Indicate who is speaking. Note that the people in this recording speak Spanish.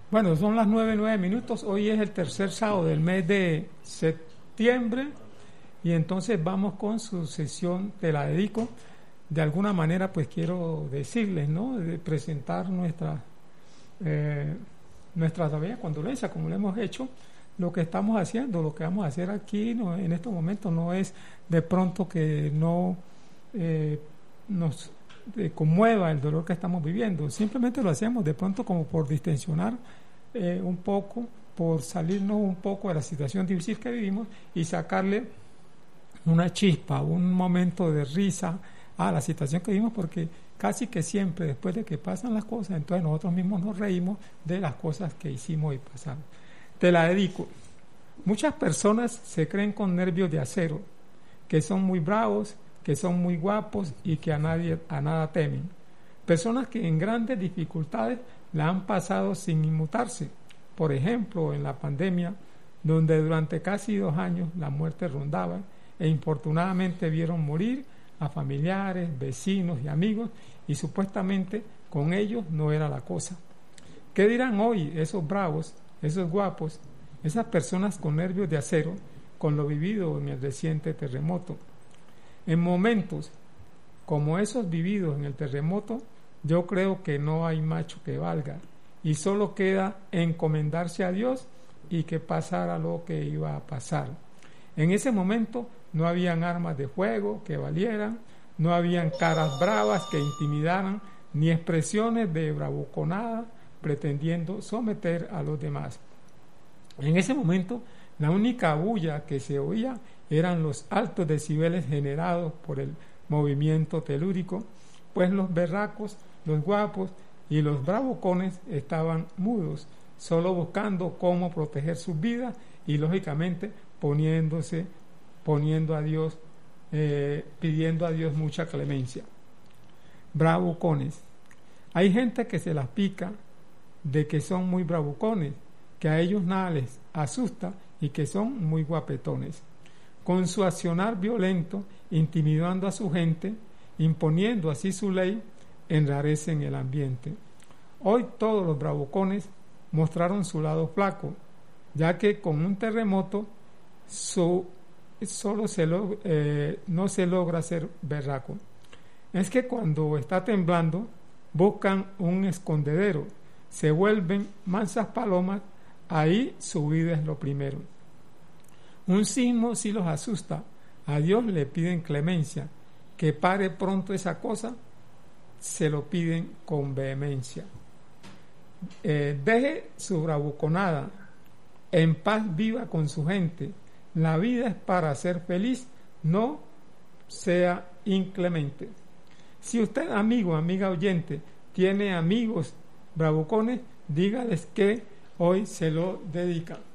Speaker 1: Bueno, son las 9:09. Hoy es el tercer sábado del mes de septiembre y entonces vamos con su sesión Te la dedico. De alguna manera, pues quiero decirles, ¿no? De presentar nuestra sabia condolencia, como lo hemos hecho. Lo que estamos haciendo, lo que vamos a hacer aquí en estos momentos no es de pronto que no nos conmueva el dolor que estamos viviendo. Simplemente lo hacemos de pronto como por distensionar un poco, por salirnos un poco de la situación difícil que vivimos y sacarle una chispa, un momento de risa a la situación que vivimos, porque casi que siempre después de que pasan las cosas, entonces nosotros mismos nos reímos de las cosas que hicimos y pasaron. Te la dedico. Muchas personas se creen con nervios de acero, que son muy bravos, que son muy guapos y que a nada temen. Personas que en grandes dificultades la han pasado sin inmutarse. Por ejemplo, en la pandemia, donde durante casi 2 años la muerte rondaba e infortunadamente vieron morir a familiares, vecinos y amigos, y supuestamente con ellos no era la cosa. ¿Qué dirán hoy esos bravos, esos guapos, esas personas con nervios de acero, con lo vivido en el reciente terremoto? En momentos como esos vividos en el terremoto, yo creo que no hay macho que valga y solo queda encomendarse a Dios y que pasara lo que iba a pasar. En ese momento no habían armas de fuego que valieran, no habían caras bravas que intimidaran, ni expresiones de bravuconada pretendiendo someter a los demás. En ese momento, la única bulla que se oía eran los altos decibeles generados por el movimiento telúrico, pues los berracos, los guapos y los bravucones estaban mudos, solo buscando cómo proteger sus vidas y lógicamente pidiendo a Dios mucha clemencia. Bravucones. Hay gente que se las pica de que son muy bravucones, que a ellos nada les asusta y que son muy guapetones. Con su accionar violento, intimidando a su gente, imponiendo así su ley, enrarecen el ambiente. Hoy todos los bravucones mostraron su lado flaco, ya que con un terremoto no se logra ser berraco. Es que cuando está temblando, buscan un escondedero, se vuelven mansas palomas, ahí su vida es lo primero. Un sismo sí los asusta, a Dios le piden clemencia, que pare pronto esa cosa, se lo piden con vehemencia. Deje su bravuconada, en paz viva con su gente, la vida es para ser feliz, no sea inclemente. Si usted, amigo, amiga oyente, tiene amigos bravucones, dígales que hoy se lo dedica.